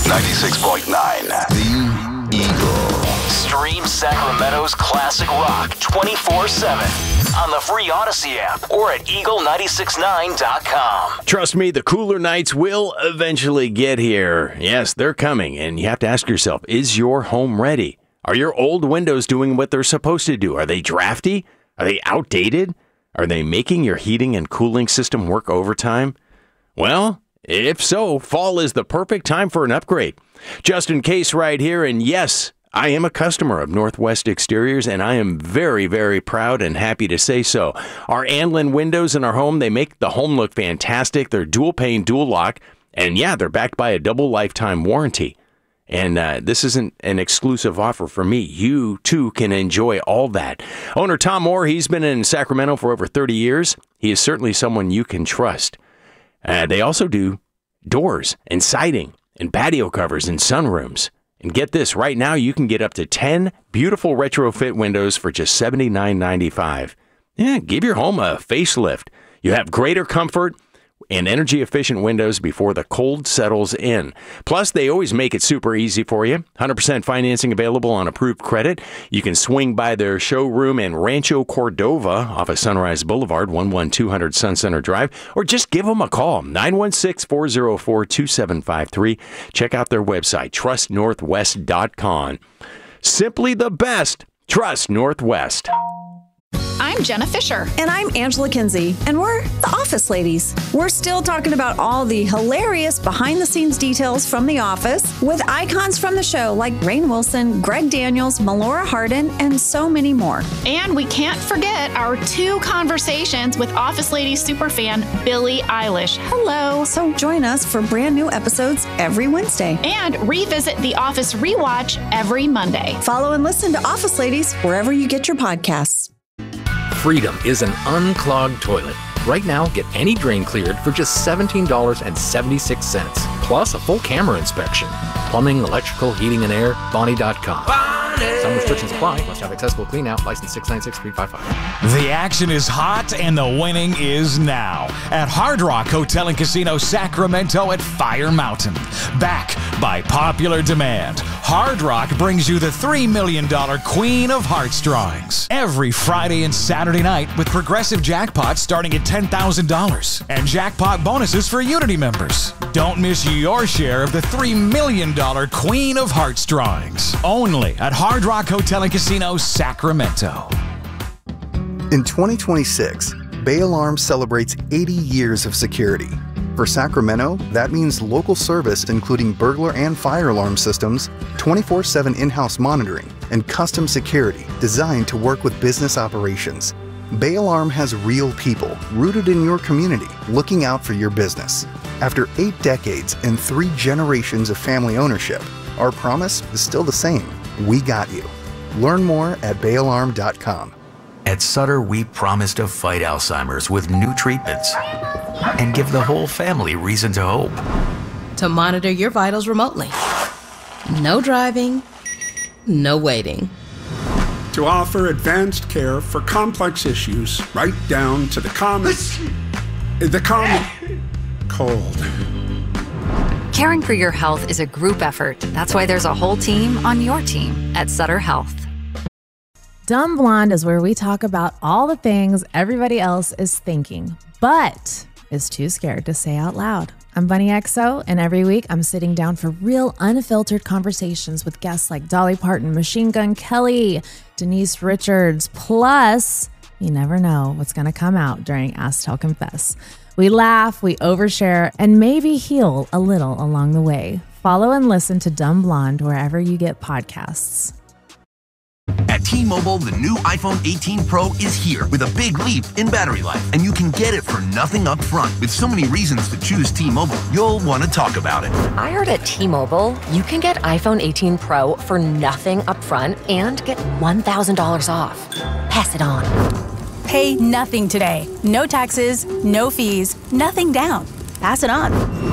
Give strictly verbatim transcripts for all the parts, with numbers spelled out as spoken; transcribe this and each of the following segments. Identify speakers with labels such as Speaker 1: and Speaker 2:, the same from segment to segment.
Speaker 1: ninety-six point nine. The Eagle.
Speaker 2: Stream Sacramento's classic rock twenty-four seven on the free Odyssey app or at eagle nine six nine dot com.
Speaker 3: Trust me, the cooler nights will eventually get here. Yes, they're coming, and you have to ask yourself, is your home ready? Are your old windows doing what they're supposed to do? Are they drafty? Are they outdated? Are they making your heating and cooling system work overtime? Well, if so, fall is the perfect time for an upgrade. Justin Case right here, and yes, I am a customer of Northwest Exteriors, and I am very, very proud and happy to say so. Our Anlin windows in our home, they make the home look fantastic. They're dual pane, dual lock, and yeah, they're backed by a double lifetime warranty. And uh, this isn't an exclusive offer for me. You, too, can enjoy all that. Owner Tom Moore, he's been in Sacramento for over thirty years. He is certainly someone you can trust. Uh, they also do doors and siding and patio covers and sunrooms. And get this, right now you can get up to ten beautiful retrofit windows for just seventy-nine ninety-five. Yeah, give your home a facelift. You have greater comfort and energy-efficient windows before the cold settles in. Plus, they always make it super easy for you. one hundred percent financing available on approved credit. You can swing by their showroom in Rancho Cordova off of Sunrise Boulevard, one one two hundred Sun Center Drive, or just give them a call, nine one six, four oh four, two seven five three. Check out their website, trust northwest dot com. Simply the best. Trust Northwest.
Speaker 4: I'm Jenna Fisher.
Speaker 5: And I'm Angela Kinsey. And we're the Office Ladies. We're still talking about all the hilarious behind-the-scenes details from The Office with icons from the show like Rainn Wilson, Greg Daniels, Melora Hardin, and so many more.
Speaker 4: And we can't forget our two conversations with Office Ladies superfan Billie Eilish. Hello.
Speaker 5: So join us for brand new episodes every Wednesday.
Speaker 4: And revisit The Office Rewatch every Monday.
Speaker 5: Follow and listen to Office Ladies wherever you get your podcasts.
Speaker 6: Freedom is an unclogged toilet. Right now, get any drain cleared for just seventeen dollars and seventy-six cents, plus a full camera inspection. Plumbing, electrical, heating, and air, Bonnie dot com. Some restrictions apply. Must have accessible clean out. License six nine six three five five.
Speaker 7: The action is hot and the winning is now at Hard Rock Hotel and Casino Sacramento at Fire Mountain. Back by popular demand, Hard Rock brings you the three million dollars Queen of Hearts drawings every Friday and Saturday night with progressive jackpots starting at ten thousand dollars and jackpot bonuses for Unity members. Don't miss your share of the three million dollars Queen of Hearts drawings only at Hard Rock Hotel and Casino Sacramento.
Speaker 8: In twenty twenty-six, Bay Alarm celebrates eighty years of security. For Sacramento, that means local service including burglar and fire alarm systems, twenty-four seven in-house monitoring, and custom security designed to work with business operations. Bay Alarm has real people rooted in your community looking out for your business. After eight decades and three generations of family ownership, our promise is still the same. We got you. Learn more at bay alarm dot com.
Speaker 9: At Sutter, we promise to fight Alzheimer's with new treatments and give the whole family reason to hope.
Speaker 10: To monitor your vitals remotely. No driving, no waiting.
Speaker 11: To offer advanced care for complex issues, right down to the common, the common cold.
Speaker 12: Caring for your health is a group effort. That's why there's a whole team on your team at Sutter Health.
Speaker 13: Dumb Blonde is where we talk about all the things everybody else is thinking, but is too scared to say out loud. I'm Bunny X O, and every week I'm sitting down for real unfiltered conversations with guests like Dolly Parton, Machine Gun Kelly, Denise Richards, plus you never know what's going to come out during Ask Tell Confess. We laugh, we overshare, and maybe heal a little along the way. Follow and listen to Dumb Blonde wherever you get podcasts.
Speaker 14: At T-Mobile, the new iPhone eighteen Pro is here with a big leap in battery life, and you can get it for nothing up front. With so many reasons to choose T-Mobile, you'll want to talk about it.
Speaker 15: I heard at T-Mobile, you can get iPhone eighteen Pro for nothing up front and get one thousand dollars off. Pass it on.
Speaker 16: Pay nothing today. No taxes, no fees, nothing down. Pass it on.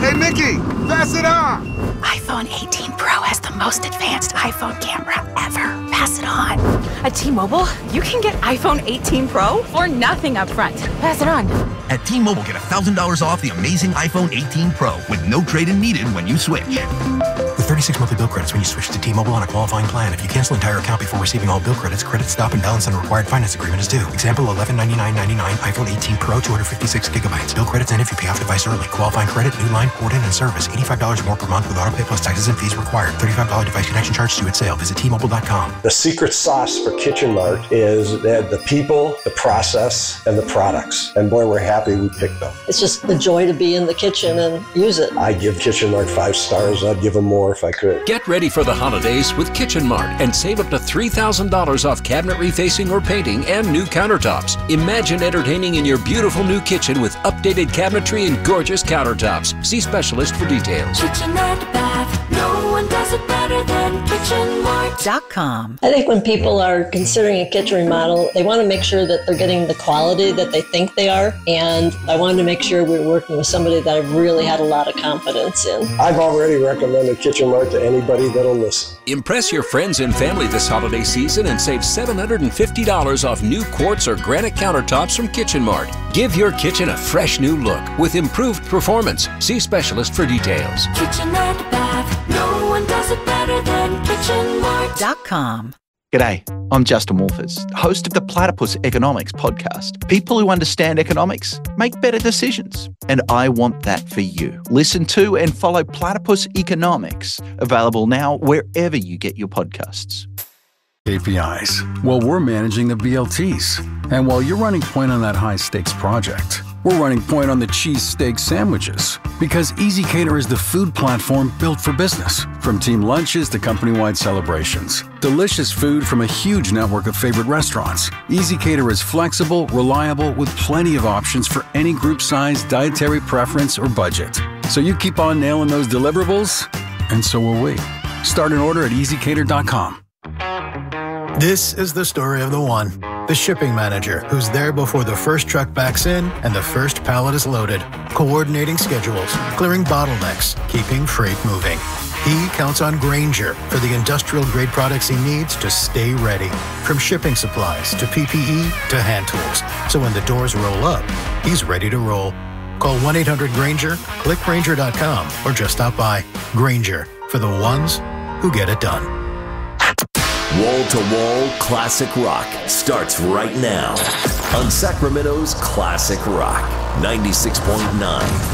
Speaker 16: Hey, Nikki, pass it on.
Speaker 17: iPhone eighteen Pro has the most advanced iPhone camera ever. Pass it on.
Speaker 18: At T-Mobile, you can get iPhone eighteen Pro for nothing up front. Pass it on.
Speaker 14: At T-Mobile, get one thousand dollars off the amazing iPhone eighteen Pro with no trade-in needed when you switch.
Speaker 19: With thirty-six monthly bill credits when you switch to T-Mobile on a qualifying plan. If you cancel entire account before receiving all bill credits, credit stop and balance on required finance agreement is due. Example, eleven ninety-nine ninety-nine, iPhone eighteen Pro, two hundred fifty-six gigabytes. Bill credits end if you pay off device early. Qualifying credit, new line, port in, and service. eighty-five dollars more per month with auto pay plus taxes and fees required. thirty-five dollars device connection charge due at sale. Visit T Mobile dot com.
Speaker 20: The secret sauce for Kitchen Mart is they had the people, the process, and the products. And boy, we're happy we picked them.
Speaker 21: It's just the joy to be in the kitchen and use it.
Speaker 20: I give Kitchen Mart five stars. I'd give them more if I could.
Speaker 22: Get ready for the holidays with Kitchen Mart and save up to three thousand dollars off cabinet refacing or painting and new countertops. Imagine entertaining in your beautiful new kitchen with updated cabinetry and gorgeous countertops. See specialist for details.
Speaker 23: Kitchen and bath, no one does it better than Kitchen Mart dot com.
Speaker 21: I think when people are considering a kitchen remodel, they want to make sure that they're getting the quality that they think they are. And I wanted to make sure we were working with somebody that I really had a lot of confidence in.
Speaker 20: I've already recommended Kitchen Mart to anybody that'll listen.
Speaker 22: Impress your friends and family this holiday season and save seven hundred fifty dollars off new quartz or granite countertops from Kitchen Mart. Give your kitchen a fresh new look with improved performance. See specialist for details.
Speaker 23: Kitchen and bath, no one does it better than Kitchen Mart dot com.
Speaker 24: G'day, I'm Justin Wolfers, host of the Platypus Economics podcast. People who understand economics make better decisions, and I want that for you. Listen to and follow Platypus Economics, available now wherever you get your podcasts.
Speaker 25: K P Is. Well, we're managing the B L Ts. And while you're running point on that high-stakes project, we're running point on the cheesesteak sandwiches. Because ezCater is the food platform built for business. From team lunches to company-wide celebrations. Delicious food from a huge network of favorite restaurants. ezCater is flexible, reliable, with plenty of options for any group size, dietary preference, or budget. So you keep on nailing those deliverables, and so will we. Start an order at easy cater dot com.
Speaker 26: This is the story of the one, the shipping manager, who's there before the first truck backs in and the first pallet is loaded, coordinating schedules, clearing bottlenecks, keeping freight moving. He counts on Grainger for the industrial-grade products he needs to stay ready, from shipping supplies to P P E to hand tools. So when the doors roll up, he's ready to roll. Call one eight hundred Grainger, click Grainger dot com, or just stop by. Grainger, for the ones who get it done.
Speaker 1: Wall-to-wall classic rock starts right now on Sacramento's Classic Rock ninety-six point nine.